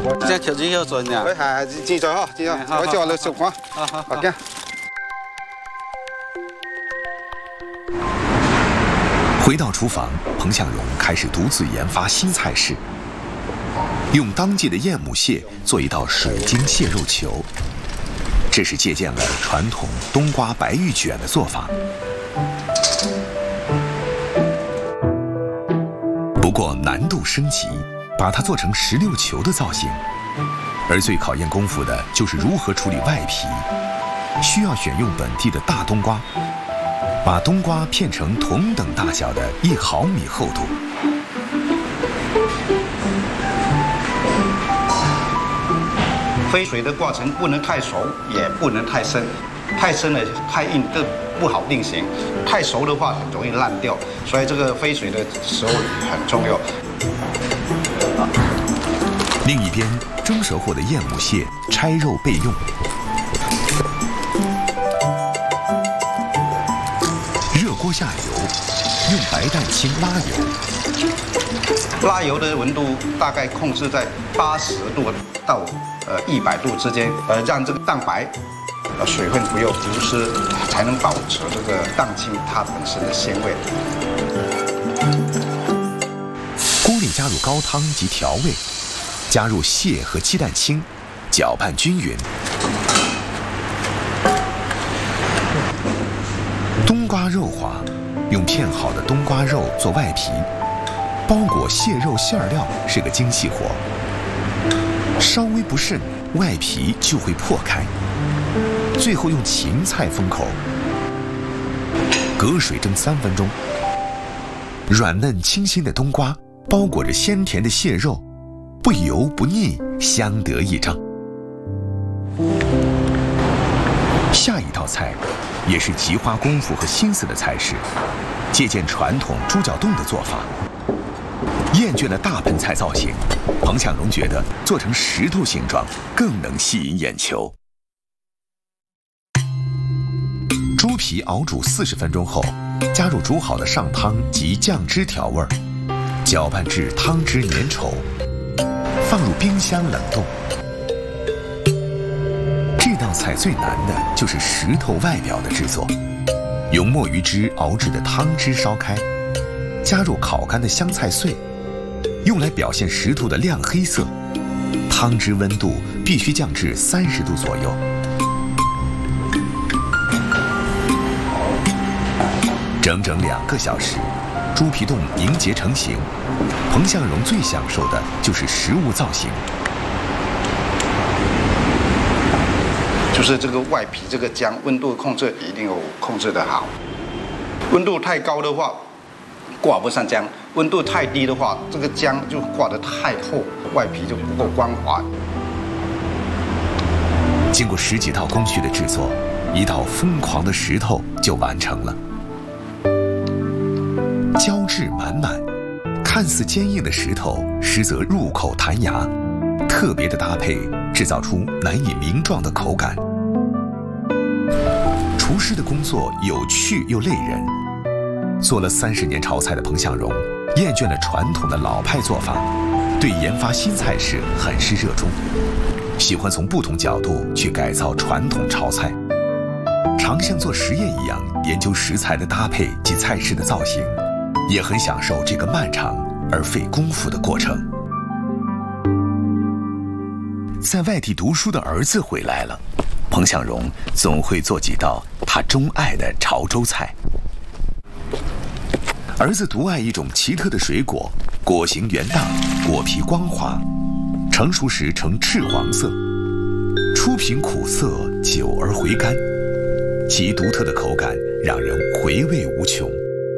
这条子要准呀。 喂，系记在哈，记在，我叫你食看。 好。 OK。 回到厨房，彭向荣开始独自研发新菜式，用当季的燕母蟹做一道水晶蟹肉球。这是借鉴了传统冬瓜白玉卷的做法。不过难度升级，把它做成16球的造型。而最考验功夫的就是如何处理外皮，需要选用本地的大冬瓜，把冬瓜片成同等大小的1毫米厚度。 飞水的过程不能太熟，也不能太深，太深了太硬更不好定型，太熟的话很容易烂掉，所以这个飞水的时候很重要。 另一边，蒸熟后的燕母蟹拆肉备用。热锅下油，用白蛋清拉油。 拉油的温度大概控制在80度到100度之间，让这个蛋白水分不要流失，才能保持这个蛋清它本身的鲜味。 锅里加入高汤及调味，加入蟹和鸡蛋清，搅拌均匀。冬瓜肉滑，用片好的冬瓜肉做外皮，包裹蟹肉馅料是个精细活。稍微不慎，外皮就会破开。最后用芹菜封口，隔水蒸3分钟。软嫩清新的冬瓜包裹着鲜甜的蟹肉，不油不腻，相得益彰。下一道菜也是极花功夫和心思的菜式，借鉴传统猪脚冻的做法。厌倦了大盆菜造型，彭向荣觉得做成石头形状更能吸引眼球。猪皮熬煮40分钟后，加入煮好的上汤及酱汁调味，搅拌至汤汁粘稠，放入冰箱冷冻。这道菜最难的就是石头外表的制作，用墨鱼汁熬制的汤汁烧开，加入烤干的香菜碎，用来表现石头的亮黑色。汤汁温度必须降至30度左右。整整2个小时，猪皮冻凝结成型。彭向荣最享受的就是食物造型， 就是这个外皮这个浆温度控制一定要控制得好，温度太高的话挂不上浆，温度太低的话，这个浆就挂得太厚，外皮就不够光滑。 经过10几道工序的制作，一道疯狂的石头就完成了。胶质满满，看似坚硬的石头，实则入口弹牙，特别的搭配制造出难以名状的口感。厨师的工作有趣又累人。做了30年炒菜的彭向荣，厌倦了传统的老派做法，对研发新菜式很是热衷，喜欢从不同角度去改造传统炒菜，常像做实验一样研究食材的搭配及菜式的造型，也很享受这个漫长而费功夫的过程。在外地读书的儿子回来了，彭向荣总会做几道他钟爱的潮州菜。儿子独爱一种奇特的水果，果形圆大，果皮光滑，成熟时呈赤黄色，初品苦涩，久而回甘，其独特的口感让人回味无穷。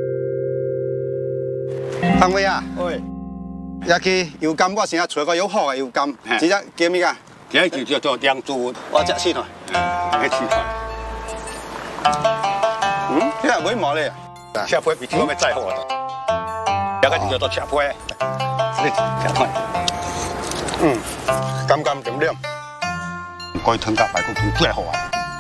汤威啊， 喂， 也去油柑，我成日找个有好嘅油柑，直接叫咩噶？ 这就叫做凉猪，我食试看，试看。 这係會冇咧。 吃皮比这个再好的，这个就叫做吃皮，你吃看。 甘甘甜甜， 該湯加白骨湯最好啊。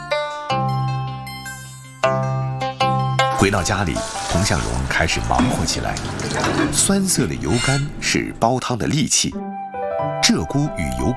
回到家里，彭向荣开始忙活起来。酸涩的油甘是煲汤的利器，鹧鸪与油